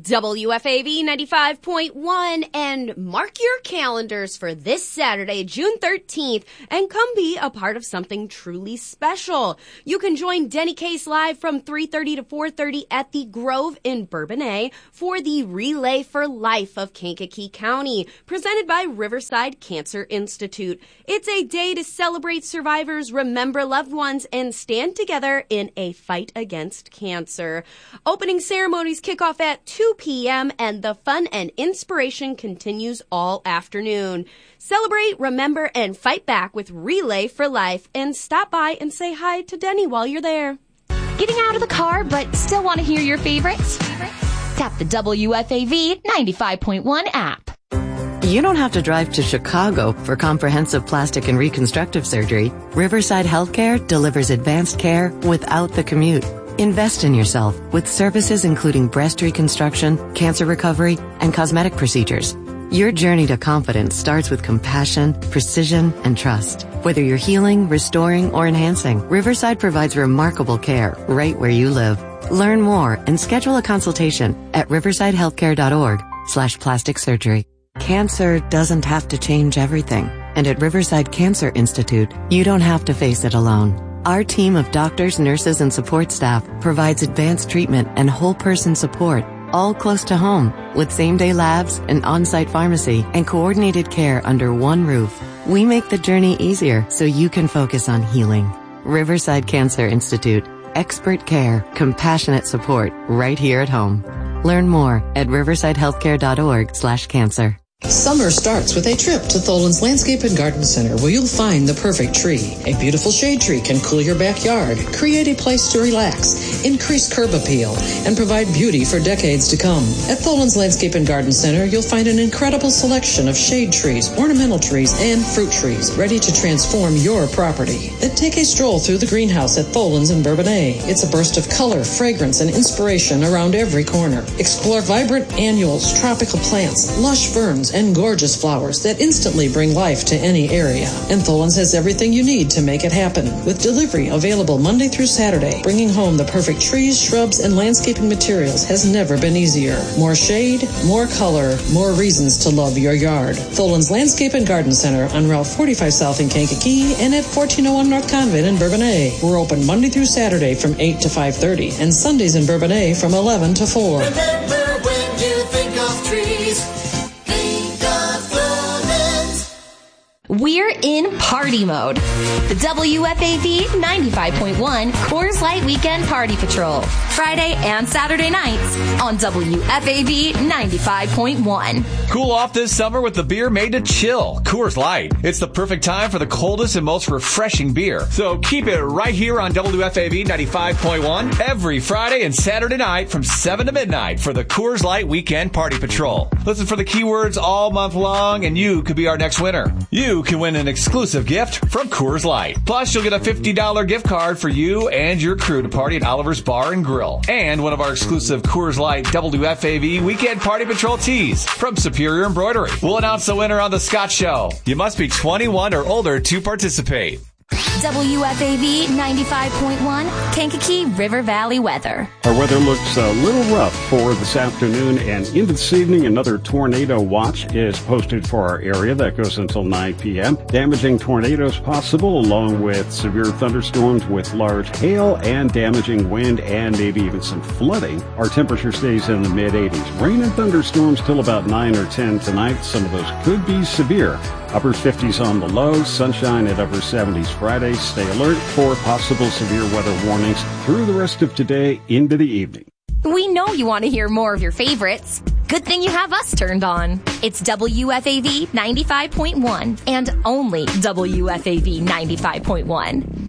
WFAV 95.1, and mark your calendars for this Saturday, June 13th, and come be a part of something truly special. You can join Denny Case live from 3:30 to 4:30 at the Grove in Bourbonnais for the Relay for Life of Kankakee County, presented by Riverside Cancer Institute. It's a day to celebrate survivors, remember loved ones, and stand together in a fight against cancer. Opening ceremonies kick off at 2 p.m. and the fun and inspiration continues all afternoon. Celebrate, remember, and fight back with Relay for Life, and stop by and say hi to Denny while you're there. Getting out of the car but still want to hear your favorites? Tap the WFAV 95.1 app. You don't have to drive to Chicago for comprehensive plastic and reconstructive surgery. Riverside Healthcare delivers advanced care without the commute. Invest in yourself with services including breast reconstruction, cancer recovery, and cosmetic procedures. Your journey to confidence starts with compassion, precision, and trust. Whether you're healing, restoring, or enhancing, Riverside provides remarkable care right where you live. Learn more and schedule a consultation at riversidehealthcare.org/plastic surgery. Cancer doesn't have to change everything. And at Riverside Cancer Institute, you don't have to face it alone. Our team of doctors, nurses, and support staff provides advanced treatment and whole person support, all close to home, with same-day labs, an on-site pharmacy, and coordinated care under one roof. We make the journey easier so you can focus on healing. Riverside Cancer Institute. Expert care, compassionate support, right here at home. Learn more at riversidehealthcare.org/cancer. Summer starts with a trip to Tholen's Landscape and Garden Center, where you'll find the perfect tree. A beautiful shade tree can cool your backyard, create a place to relax, increase curb appeal, and provide beauty for decades to come. At Tholen's Landscape and Garden Center, you'll find an incredible selection of shade trees, ornamental trees, and fruit trees ready to transform your property. Then take a stroll through the greenhouse at Tholen's in Bourbonnais. It's a burst of color, fragrance, and inspiration around every corner. Explore vibrant annuals, tropical plants, lush ferns, and gorgeous flowers that instantly bring life to any area. And Tholen's has everything you need to make it happen, with delivery available Monday through Saturday. Bringing home the perfect trees, shrubs, and landscaping materials has never been easier. More shade, more color, more reasons to love your yard. Tholen's Landscape and Garden Center on Route 45 South in Kankakee and at 1401 North Convent in Bourbonnais. We're open Monday through Saturday from 8 to 5:30 and Sundays in Bourbonnais from 11 to 4. Remember, when you think of trees, We're in party mode. The WFAV 95.1 Coors Light Weekend Party Patrol. Friday and Saturday nights on WFAV 95.1. Cool off this summer with the beer made to chill, Coors Light. It's the perfect time for the coldest and most refreshing beer. So keep it right here on WFAV 95.1 every Friday and Saturday night from 7 to midnight for the Coors Light Weekend Party Patrol. Listen for the keywords all month long and you could be our next winner. You can win an exclusive gift from Coors Light. Plus, you'll get a $50 gift card for you and your crew to party at Oliver's Bar and Grill. And one of our exclusive Coors Light WFAV Weekend Party Patrol tees from Superior Embroidery. We'll announce the winner on The Scott Show. You must be 21 or older to participate. WFAV 95.1 Kankakee River Valley weather. Our weather looks a little rough for this afternoon and into this evening. Another tornado watch is posted for our area. That goes until 9 p.m. Damaging tornadoes possible, along with severe thunderstorms with large hail and damaging wind and maybe even some flooding. Our temperature stays in the mid-80s. Rain and thunderstorms till about 9 or 10 tonight. Some of those could be severe. Upper 50s on the low, sunshine at upper 70s Friday. Stay alert for possible severe weather warnings through the rest of today into the evening. We know you want to hear more of your favorites. Good thing you have us turned on. It's WFAV 95.1 and only WFAV 95.1.